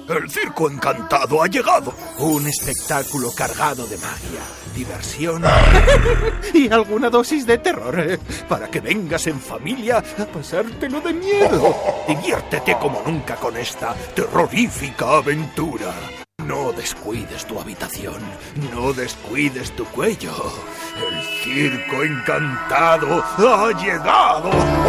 El circo encantado ha llegado. Un espectáculo cargado de magia, diversión y alguna dosis de terror, para que vengas en familia a pasártelo de miedo. Diviértete como nunca con esta terrorífica aventura. No descuides tu habitación, no descuides tu cuello. El circo encantado ha llegado.